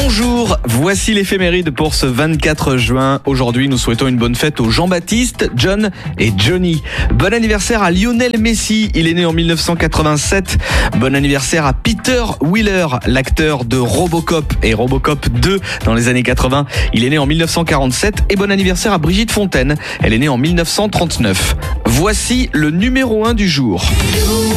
Bonjour, voici l'éphéméride pour ce 24 juin. Aujourd'hui, nous souhaitons une bonne fête aux Jean-Baptiste, John et Johnny. Bon anniversaire à Lionel Messi, il est né en 1987. Bon anniversaire à Peter Wheeler, l'acteur de Robocop et Robocop 2 dans les années 80. Il est né en 1947. Et bon anniversaire à Brigitte Fontaine, elle est née en 1939. Voici le numéro 1 du jour.